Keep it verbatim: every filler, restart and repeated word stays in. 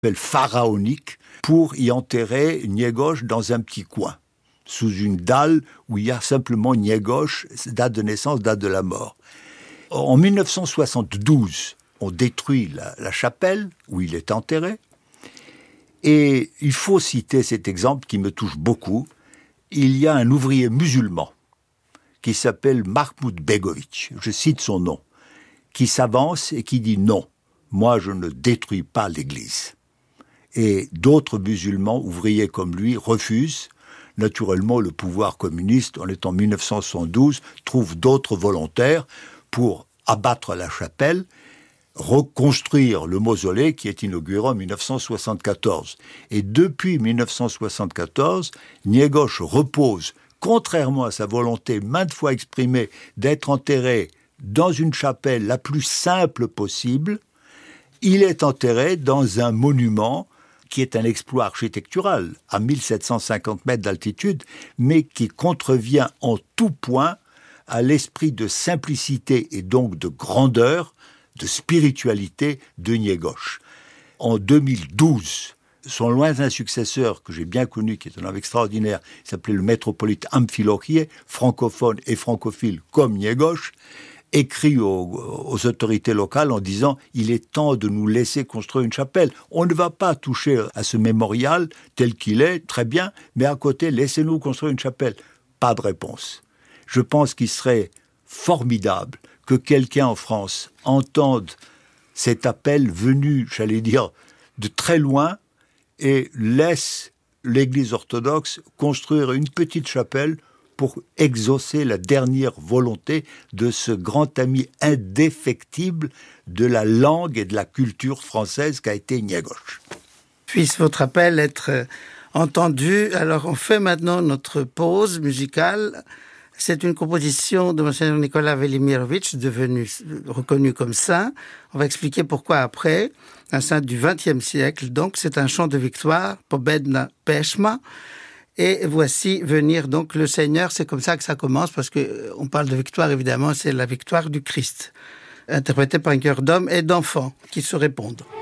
pharaonique pour y enterrer Niégoche dans un petit coin, sous une dalle où il y a simplement Niégoche, date de naissance, date de la mort. En dix-neuf cent soixante-douze, on détruit la, la chapelle où il est enterré. Et il faut citer cet exemple qui me touche beaucoup. Il y a un ouvrier musulman qui s'appelle Mahmoud Begovic, je cite son nom, qui s'avance et qui dit non, moi je ne détruis pas l'église. Et d'autres musulmans ouvriers comme lui refusent. Naturellement, le pouvoir communiste, en étant dix-neuf cent soixante-douze, trouve d'autres volontaires pour abattre la chapelle, reconstruire le mausolée qui est inauguré en dix-neuf cent soixante-quatorze. Et depuis dix-neuf cent soixante-quatorze, Niégoche repose, contrairement à sa volonté maintes fois exprimée d'être enterré dans une chapelle la plus simple possible, il est enterré dans un monument qui est un exploit architectural à mille sept cent cinquante mètres d'altitude, mais qui contrevient en tout point à l'esprit de simplicité et donc de grandeur, de spiritualité de Niégoche. En deux mille douze, son lointain successeur, que j'ai bien connu, qui est un homme extraordinaire, il s'appelait le métropolite Amphilochié, francophone et francophile comme Niégoche, écrit aux, aux autorités locales en disant « Il est temps de nous laisser construire une chapelle. On ne va pas toucher à ce mémorial tel qu'il est, très bien, mais à côté, laissez-nous construire une chapelle. » Pas de réponse. Je pense qu'il serait formidable que quelqu'un en France entende cet appel venu, j'allais dire, de très loin et laisse l'Église orthodoxe construire une petite chapelle pour exaucer la dernière volonté de ce grand ami indéfectible de la langue et de la culture française qu'a été Niégoche. Puisse votre appel être entendu. Alors on fait maintenant notre pause musicale. C'est une composition de Monseigneur Nicolas Velimirovitch, devenu reconnu comme saint. On va expliquer pourquoi après. Un saint du vingtième siècle. Donc c'est un chant de victoire, Pobedna Peshma. Et voici venir donc le Seigneur, c'est comme ça que ça commence, parce que on parle de victoire, évidemment, c'est la victoire du Christ, interprétée par un chœur d'hommes et d'enfants qui se répondent.